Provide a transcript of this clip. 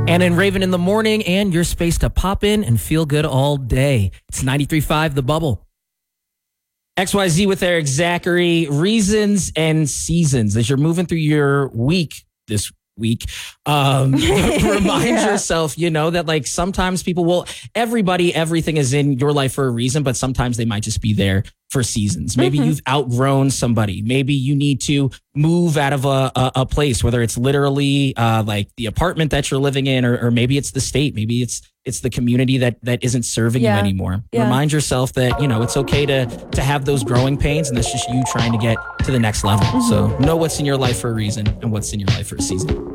And in Raven in the morning, and your space to pop in and feel good all day. It's 93.5 The Bubble. XYZ with Eric Zachary. Reasons and seasons. As you're moving through your week this week, remind yourself, that like sometimes people will, everything is in your life for a reason, but sometimes they might just be there for seasons. Maybe you've outgrown somebody. Maybe you need to move out of a place, whether it's literally like the apartment that you're living in, or maybe it's the state. Maybe it's the community that isn't serving you anymore. Remind yourself that, it's okay to have those growing pains, and that's just you trying to get to the next level. So know what's in your life for a reason and what's in your life for a season.